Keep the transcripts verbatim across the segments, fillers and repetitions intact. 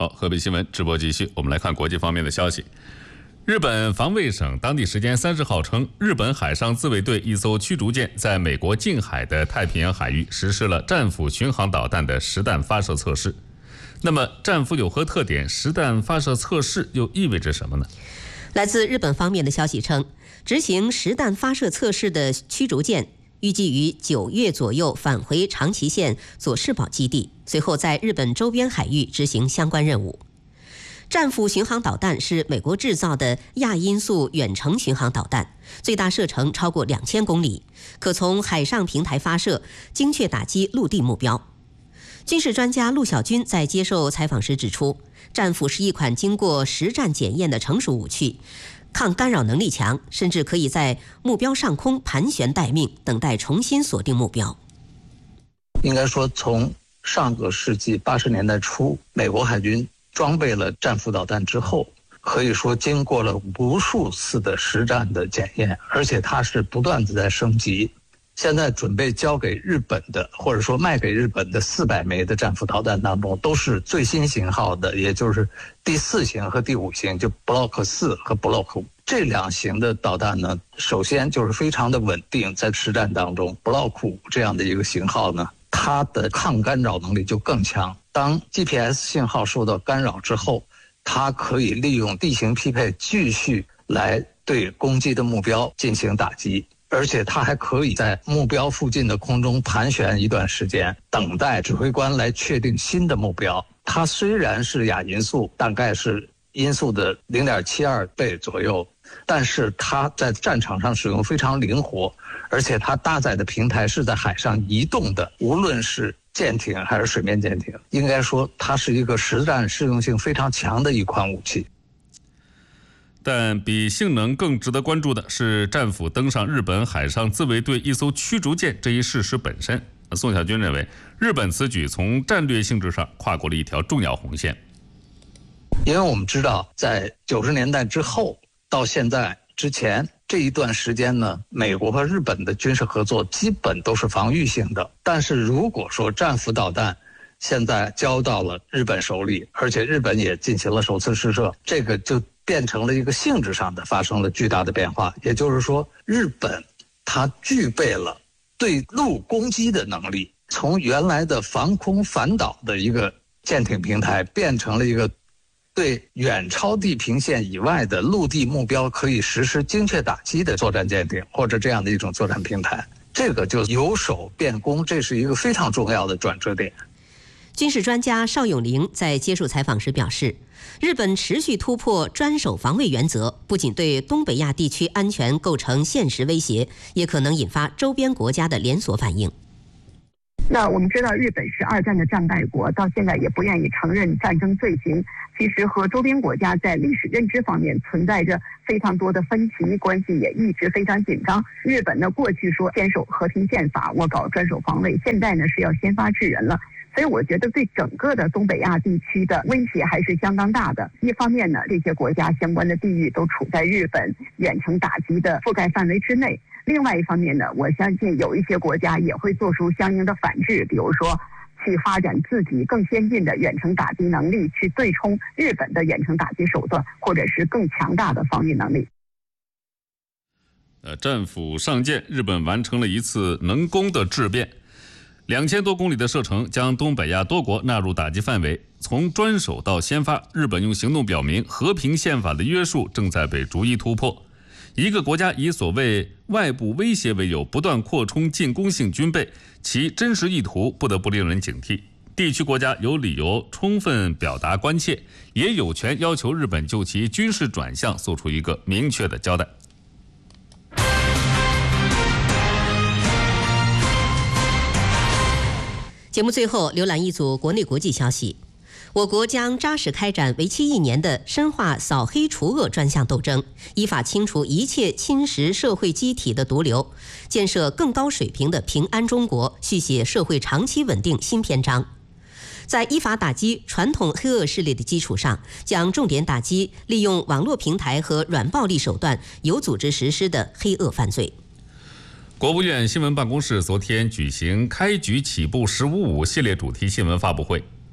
好，河北新闻直播继续，我们来看国际方面的消息。日本防卫省当地时间三十号称，日本海上自卫队一艘驱逐舰在美国近海的太平洋海域实施了战斧巡航导弹的实弹发射测试。那么，战斧有何特点？实弹发射测试又意味着什么呢？ 来自日本方面的消息称，执行实弹发射测试的驱逐舰预计于九月左右返回长崎县佐世保基地，随后在日本周边海域执行相关任务。战斧巡航导弹是美国制造的亚音速远程巡航导弹，最大射程超过两千公里，可从海上平台发射，精确打击陆地目标。军事专家陆小军在接受采访时指出，战斧是一款经过实战检验的成熟武器，抗干扰能力强，甚至可以在目标上空盘旋待命，等待重新锁定目标。 应该说，从上个世纪八十年代初，美国海军装备了战斧导弹之后，可以说经过了无数次的实战的检验，而且它是不断的在升级。现在准备交给日本的，或者说卖给日本的四百枚的战斧导弹当中，都是最新型号的，也就是第四型和第五型，就 Block 四和 Block 五这两型的导弹呢，首先就是非常的稳定，在实战当中 Block 五这样的一个型号呢，它的抗干扰能力就更强。当 G P S 信号受到干扰之后，它可以利用地形匹配继续来对攻击的目标进行打击。而且它还可以在目标附近的空中盘旋一段时间，等待指挥官来确定新的目标。它虽然是亚音速，大概是音速的 零点七二 倍左右，但是它在战场上使用非常灵活，而且它搭载的平台是在海上移动的，无论是舰艇还是水面舰艇，应该说它是一个实战适用性非常强的一款武器。 但比性能更值得关注的是战斧登上日本海上自卫队一艘驱逐舰这一事实本身。宋小军认为，日本此举从战略性质上跨过了一条重要红线。 因为我们知道，在九十年代之后到现在之前这一段时间呢，美国和日本的军事合作基本都是防御性的。但是如果说战斧导弹现在交到了日本手里，而且日本也进行了首次试射，这个就变成了一个性质上的发生了巨大的变化。也就是说，日本它具备了对陆攻击的能力，从原来的防空反导的一个舰艇平台，变成了一个对远超地平线以外的陆地目标可以实施精确打击的作战舰艇，或者这样的一种作战平台。这个就由守变攻，这是一个非常重要的转折点。 军事专家邵永龄在接受采访时表示，日本持续突破专守防卫原则，不仅对东北亚地区安全构成现实威胁，也可能引发周边国家的连锁反应。 那我们知道，日本是二战的战败国，到现在也不愿意承认战争罪行。其实和周边国家在历史认知方面存在着非常多的分歧，关系也一直非常紧张。日本呢，过去说坚守和平宪法，我搞专守防卫，现在呢是要先发制人了。所以我觉得对整个的东北亚地区的威胁还是相当大的。一方面呢，这些国家相关的地域都处在日本远程打击的覆盖范围之内。另外一方面呢，我相信有一些国家也会做出相应的反制，比如说去发展自己更先进的远程打击能力，去对冲日本的远程打击手段，或者是更强大的防御能力。 呃，战斧上舰，日本完成了一次能攻的质变。两千多公里的射程将东北亚多国纳入打击范围，从专守到先发，日本用行动表明和平宪法的约束正在被逐一突破。一个国家以所谓外部威胁为由，不断扩充进攻性军备，其真实意图不得不令人警惕。地区国家有理由充分表达关切，也有权要求日本就其军事转向做出一个明确的交代。 节目最后浏览一组国内国际消息。我国将扎实开展为期一年的深化扫黑除恶专项斗争，依法清除一切侵蚀社会机体的毒瘤，建设更高水平的平安中国，续写社会长期稳定新篇章。在依法打击传统黑恶势力的基础上，将重点打击利用网络平台和软暴力手段有组织实施的黑恶犯罪。 国务院新闻办公室昨天举行开局起步十五五系列主题新闻发布会，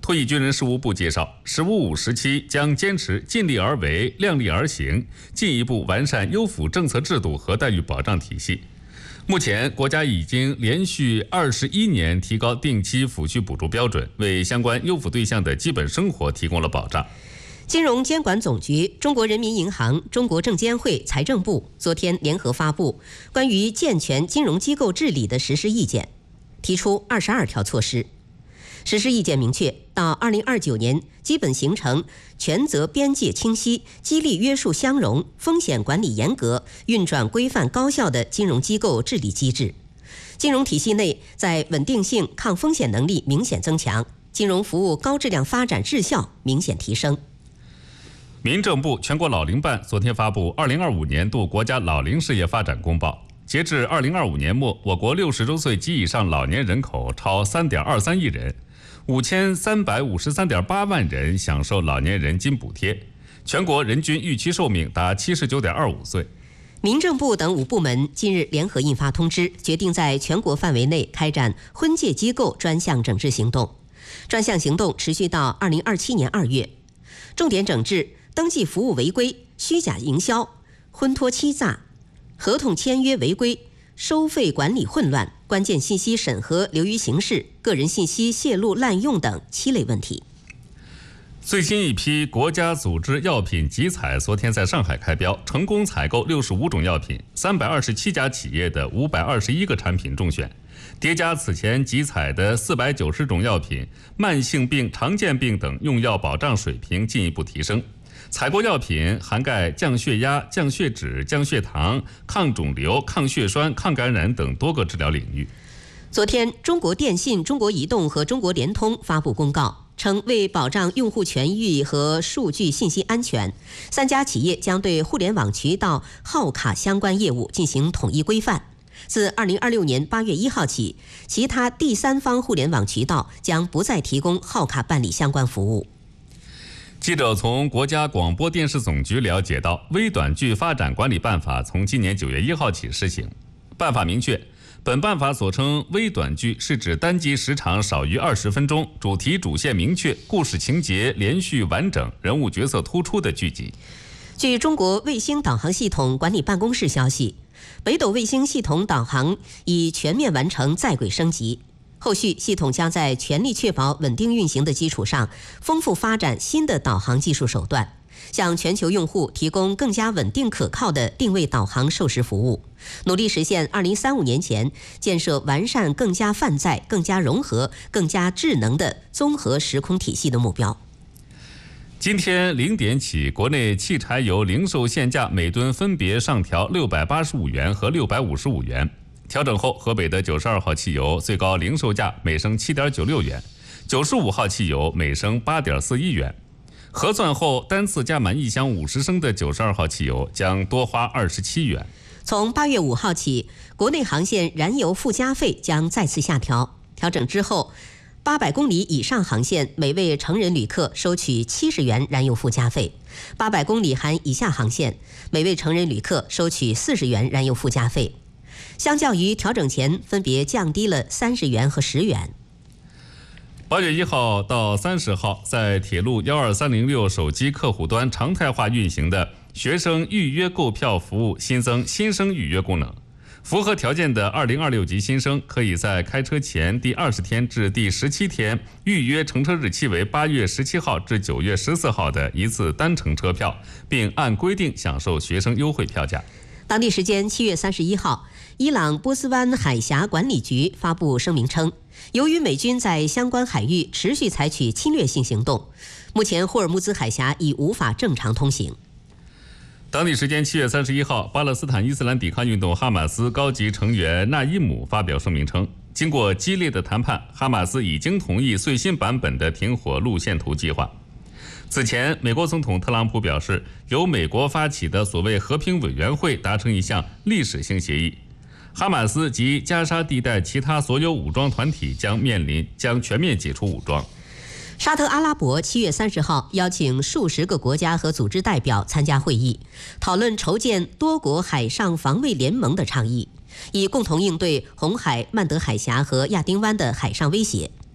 退役军人事务部介绍，十五五时期将坚持尽力而为、量力而行，进一步完善优抚政策制度和待遇保障体系。目前，国家已经连续二十一年提高定期抚恤补助标准，为相关优抚对象的基本生活提供了保障。 金融监管总局、中国人民银行、中国证监会、财政部昨天联合发布关于健全金融机构治理的实施意见，提出二十二条措施。实施意见明确，到二零二九年，基本形成权责边界清晰、激励约束相容、风险管理严格、运转规范高效的金融机构治理机制。金融体系内在稳定性、抗风险能力明显增强，金融服务高质量发展质效明显提升。 民政部全国老龄办昨天发布二零二五年度国家老龄事业发展公报。截至二零二五年末，我国六十周岁及以上老年人口超三点二三亿人，五千三百五十三点八万人享受老年人金补贴，全国人均预期寿命达七十九点二五岁。 民政部等五部门近日联合印发通知，决定在全国范围内开展婚介机构专项整治行动。专项行动持续到二零二七年二月，重点整治登记服务违规、虚假营销、婚托欺诈、合同签约违规、收费管理混乱、关键信息审核流于形式、个人信息泄露滥用等七类问题。 最新一批国家组织药品集采昨天在上海开标，成功采购六十五种药品，三百二十七家企业的五百二十一个产品中选，叠加此前集采的四百九十种药品，慢性病、常见病等用药保障水平进一步提升。采购药品涵盖降血压、降血脂、降血糖、抗肿瘤、抗血栓、抗感染等多个治疗领域。 昨天，中国电信、中国移动和中国联通发布公告，称为保障用户权益和数据信息安全，三家企业将对互联网渠道号卡相关业务进行统一规范。自二零二六年八月一号起，其他第三方互联网渠道将不再提供号卡办理相关服务。 记者从国家广播电视总局了解到，微短剧发展管理办法从今年九月一号起施行。办法明确，本办法所称微短剧是指单集时长少于二十分钟、主题主线明确、故事情节连续完整、人物角色突出的剧集。 据中国卫星导航系统管理办公室消息，北斗卫星系统导航已全面完成在轨升级。后续系统将在全力确保稳定运行的基础上，丰富发展新的导航技术手段，向全球用户提供更加稳定可靠的定位导航授时服务，努力实现二零三五年前建设完善、更加泛在、更加融合、更加智能的综合时空体系的目标。 今天零点起，国内汽柴油零售限价每吨分别上调六百八十五元和六百五十五元。调整后，河北的九十二号汽油最高零售价每升七点九六元，九十五号汽油每升八点四一元。核算后，单次加满一箱五十升的九十二号汽油将多花二十七元。 从八月五号起，国内航线燃油附加费将再次下调。调整之后，八百公里以上航线每位成人旅客收取七十元燃油附加费；八百公里含以下航线每位成人旅客收取四十元燃油附加费。相较于调整前，分别降低了三十元和十元。 八月一号到三十号，在铁路幺二三零六手机客户端常态化运行的学生预约购票服务新增新生预约功能。符合条件的二零二六级新生可以在开车前第二十天至第十七天预约乘车日期为八月十七号至九月十四号的一次单程车票，并按规定享受学生优惠票价。 当地时间七月三十一号，伊朗波斯湾海峡管理局发布声明称，由于美军在相关海域持续采取侵略性行动，目前霍尔木兹海峡已无法正常通行。 当地时间七月三十一号，巴勒斯坦伊斯兰抵抗运动哈马斯高级成员纳伊姆发表声明称，经过激烈的谈判，哈马斯已经同意最新版本的停火路线图计划。此前，美国总统特朗普表示，由美国发起的所谓和平委员会达成一项历史性协议，哈马斯及加沙地带其他所有武装团体将面临将全面解除武装。 沙特阿拉伯七月三十号邀请数十个国家和组织代表参加会议，讨论筹建多国海上防卫联盟的倡议，以共同应对红海、曼德海峡和亚丁湾的海上威胁。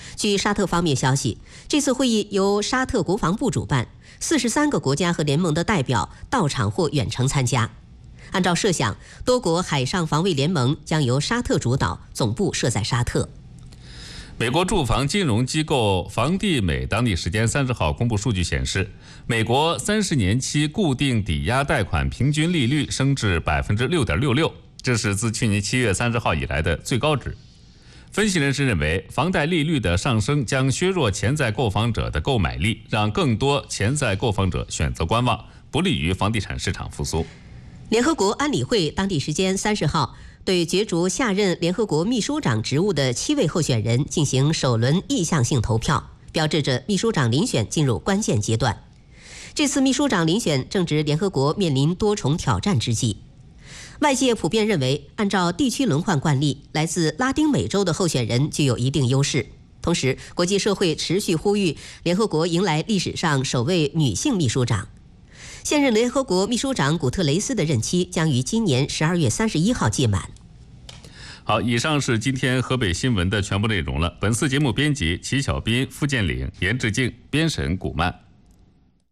据沙特方面消息，这次会议由沙特国防部主办，四十三个国家和联盟的代表到场或远程参加。按照设想，多国海上防卫联盟将由沙特主导，总部设在沙特。 美国住房金融机构房地美当地时间三十号公布数据显示，美国三十年期固定抵押贷款平均利率升至百分之六点六六，这是自去年七月三十号以来的最高值。分析人士认为，房贷利率的上升将削弱潜在购房者的购买力，让更多潜在购房者选择观望，不利于房地产市场复苏。 联合国安理会当地时间三十号对角逐下任联合国秘书长职务的七位候选人进行首轮意向性投票，标志着秘书长遴选进入关键阶段。这次秘书长遴选正值联合国面临多重挑战之际。外界普遍认为，按照地区轮换惯例，来自拉丁美洲的候选人具有一定优势。同时，国际社会持续呼吁联合国迎来历史上首位女性秘书长。现任联合国秘书长古特雷斯的任期将于今年十二月三十一号届满。 好，以上是今天河北新闻的全部内容了。本次节目编辑齐小斌、付建岭、严志静，编审古曼。